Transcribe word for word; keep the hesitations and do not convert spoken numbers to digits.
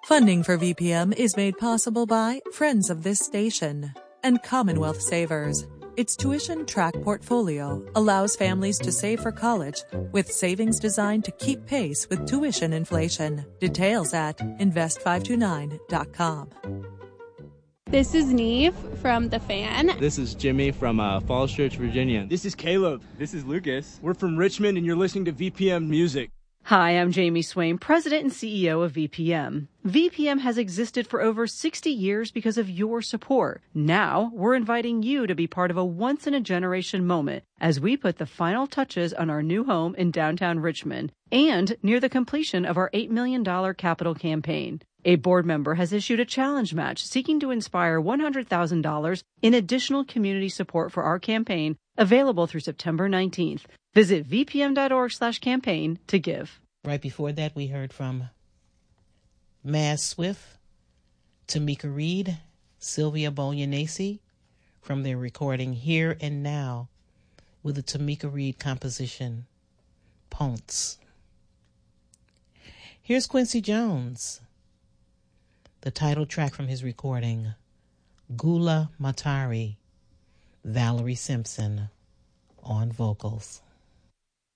Funding for V P M is made possible by friends of this station and Commonwealth Savers. Its tuition track portfolio allows families to save for college with savings designed to keep pace with tuition inflation. Details at invest five two nine dot com. This is Neve from The Fan. This is Jimmy from uh, Falls Church, Virginia. This is Caleb. This is Lucas. We're from Richmond, and you're listening to V P M Music. Hi, I'm Jamie Swain, President and C E O of V P M. V P M has existed for over sixty years because of your support. Now, we're inviting you to be part of a once-in-a-generation moment as we put the final touches on our new home in downtown Richmond and near the completion of our eight million dollars capital campaign. A board member has issued a challenge match seeking to inspire one hundred thousand dollars in additional community support for our campaign, available through September nineteenth. Visit vpm.org slash campaign to give. Right before that, we heard from Maz Swift, Tamika Reed, Sylvia Bolognese from their recording Here and Now with the Tamika Reed composition, Ponce. Here's Quincy Jones, the title track from his recording, Gula Matari, Valerie Simpson on vocals.